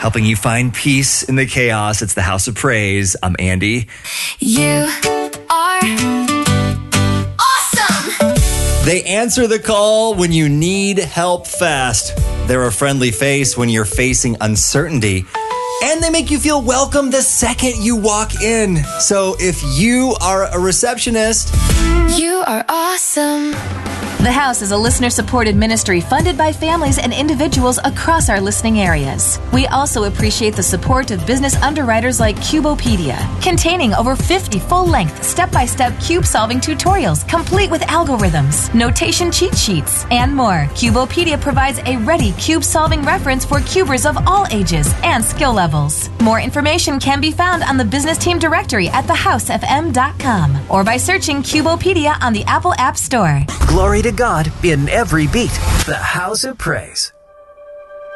helping you find peace in the chaos. It's the House of Praise. I'm Andy. You are awesome! They answer the call when you need help fast. They're a friendly face when you're facing uncertainty. And they make you feel welcome the second you walk in. So if you are a receptionist, you are awesome. The House is a listener-supported ministry funded by families and individuals across our listening areas. We also appreciate the support of business underwriters like Cubopedia, containing over 50 full-length, step-by-step cube-solving tutorials, complete with algorithms, notation cheat sheets, and more. Cubopedia provides a ready cube-solving reference for cubers of all ages and skill levels. More information can be found on the business team directory at thehousefm.com or by searching Cubopedia on the Apple App Store. Glory to God in every beat. The House of Praise.